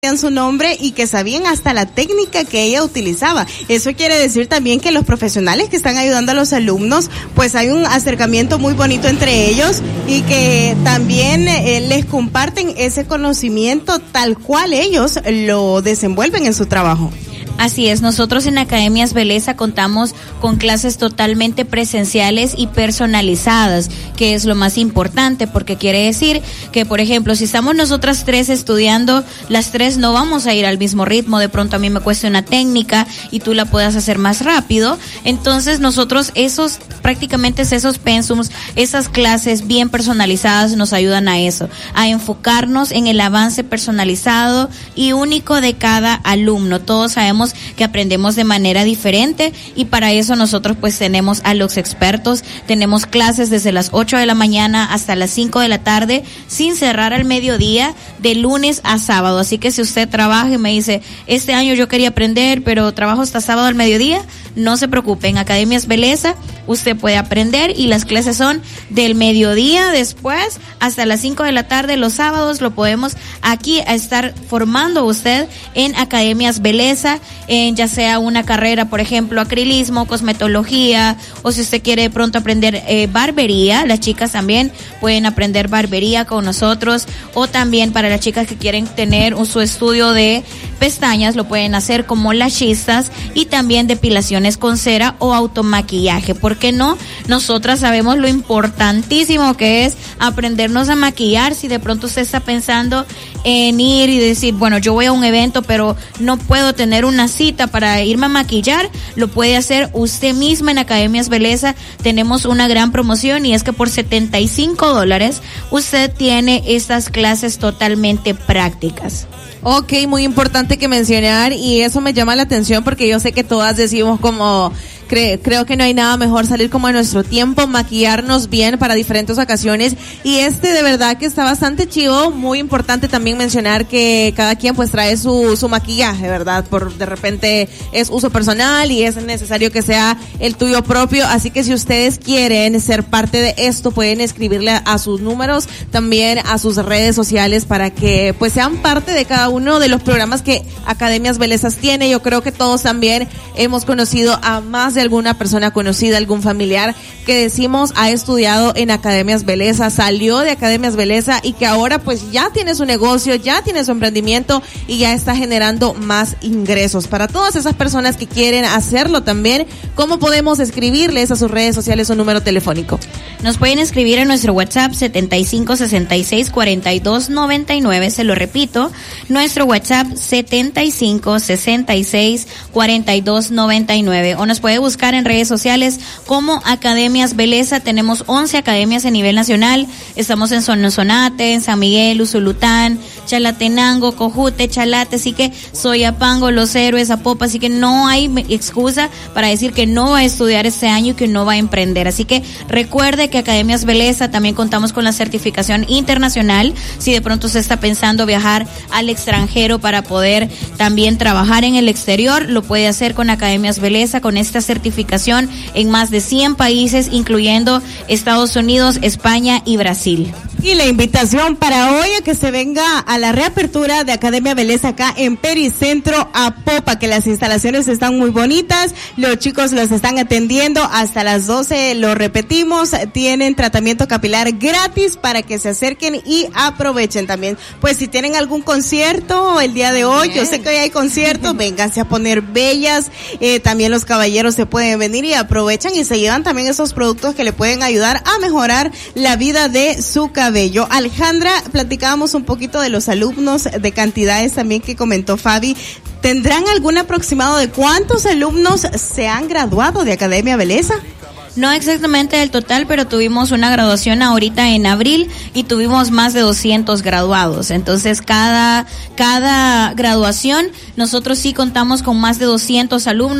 su nombre y que sabían hasta la técnica que ella utilizaba. Eso quiere decir también que los profesionales que están ayudando a los alumnos, pues hay un acercamiento muy bonito entre ellos y que también les comparten ese conocimiento tal cual ellos lo desenvuelven en su trabajo. Así es, nosotros en Academias Beleza contamos con clases totalmente presenciales y personalizadas, que es lo más importante, porque quiere decir que, por ejemplo, si estamos nosotras tres estudiando, las tres no vamos a ir al mismo ritmo. De pronto a mí me cuesta una técnica y tú la puedas hacer más rápido. Entonces nosotros prácticamente esos pensums, esas clases bien personalizadas nos ayudan a eso, a enfocarnos en el avance personalizado y único de cada alumno. Todos sabemos que aprendemos de manera diferente y para eso nosotros pues tenemos a los expertos, tenemos clases desde las 8 de la mañana hasta las 5 de la tarde sin cerrar al mediodía de lunes a sábado. Así que si usted trabaja y me dice, este año yo quería aprender pero trabajo hasta sábado al mediodía, no se preocupe, en Academias Beleza usted puede aprender y las clases son del mediodía después hasta las 5 de la tarde los sábados. Lo podemos aquí a estar formando usted en Academias Beleza, en ya sea una carrera, por ejemplo, acrilismo, cosmetología, o si usted quiere de pronto aprender barbería, las chicas también pueden aprender barbería con nosotros, o también para las chicas que quieren tener su estudio de pestañas, lo pueden hacer como lashistas y también depilaciones con cera o automaquillaje. ¿Por qué no? Nosotras sabemos lo importantísimo que es aprendernos a maquillar. Si de pronto usted está pensando en ir y decir, bueno, yo voy a un evento pero no puedo tener una cita para irme a maquillar, lo puede hacer usted misma. En Academias Beleza tenemos una gran promoción y es que por $75 usted tiene estas clases totalmente prácticas. Ok, muy importante que mencionar y eso me llama la atención porque yo sé que todas decimos como creo que no hay nada mejor salir como a nuestro tiempo, maquillarnos bien para diferentes ocasiones y de verdad que está bastante chivo. Muy importante también mencionar que cada quien pues trae su maquillaje, ¿verdad? De repente es uso personal y es necesario que sea el tuyo propio, así que si ustedes quieren ser parte de esto pueden escribirle a sus números, también a sus redes sociales para que pues sean parte de cada uno de los programas que Academias Belezas tiene. Yo creo que todos también hemos conocido a más de alguna persona conocida, algún familiar que decimos ha estudiado en Academias Beleza, salió de Academias Beleza y que ahora pues ya tiene su negocio, ya tiene su emprendimiento y ya está generando más ingresos. Para todas esas personas que quieren hacerlo también, ¿cómo podemos escribirles a sus redes sociales o número telefónico? Nos pueden escribir en nuestro WhatsApp 75664299, se lo repito, nuestro WhatsApp 75664299, o nos puede buscar en redes sociales como Academias Beleza. Tenemos 11 academias a nivel nacional, estamos en Sonsonate, en San Miguel, Usulután, Chalatenango, Cojute, Chalate, así que Soyapango, Los Héroes, Zapopan, así que no hay excusa para decir que no va a estudiar este año y que no va a emprender. Así que recuerde que Academias Beleza también contamos con la certificación internacional. Si de pronto se está pensando viajar al extranjero para poder también trabajar en el exterior, lo puede hacer con Academias Beleza, con esta certificación en más de 100 países, incluyendo Estados Unidos, España y Brasil. Y la invitación para hoy a que se venga a la reapertura de Academia Beleza acá en Pericentro Apopa, que las instalaciones están muy bonitas, los chicos los están atendiendo hasta las 12, lo repetimos, tienen tratamiento capilar gratis para que se acerquen y aprovechen también. Pues si tienen algún concierto el día de hoy, yo sé que hoy hay conciertos, vénganse a poner bellas, también los caballeros se pueden venir y aprovechan y se llevan también esos productos que le pueden ayudar a mejorar la vida de su cabello. Alejandra, platicábamos un poquito de los alumnos, de cantidades también que comentó Fabi. ¿Tendrán algún aproximado de cuántos alumnos se han graduado de Academia Beleza? No exactamente el total, pero tuvimos una graduación ahorita en abril y tuvimos más de 200 graduados. Entonces, cada graduación nosotros sí contamos con más de 200 alumnos.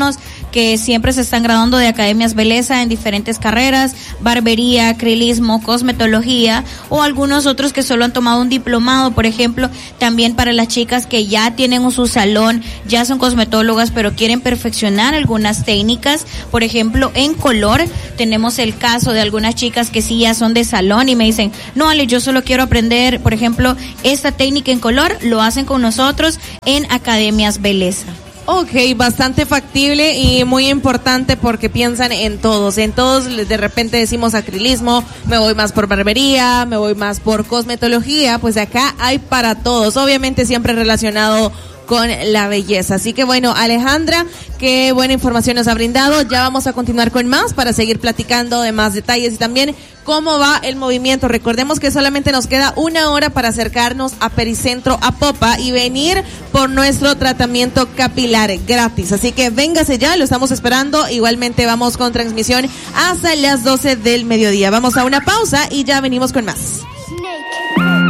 que siempre se están graduando de Academias Belleza en diferentes carreras, barbería, acrilismo, cosmetología, o algunos otros que solo han tomado un diplomado, por ejemplo, también para las chicas que ya tienen su salón, ya son cosmetólogas, pero quieren perfeccionar algunas técnicas, por ejemplo, en color, tenemos el caso de algunas chicas que sí ya son de salón y me dicen, no, Ale, yo solo quiero aprender, por ejemplo, esta técnica en color, lo hacen con nosotros en Academias Belleza. Ok, bastante factible y muy importante porque piensan en todos de repente decimos acrilismo, me voy más por barbería, me voy más por cosmetología, pues acá hay para todos, obviamente siempre relacionado con la belleza. Así que bueno, Alejandra, qué buena información nos ha brindado. Ya vamos a continuar con más para seguir platicando de más detalles y también cómo va el movimiento. Recordemos que solamente nos queda 1 hora para acercarnos a Pericentro a Popa y venir por nuestro tratamiento capilar gratis. Así que véngase ya, lo estamos esperando. Igualmente vamos con transmisión hasta las 12 del mediodía. Vamos a una pausa y ya venimos con más.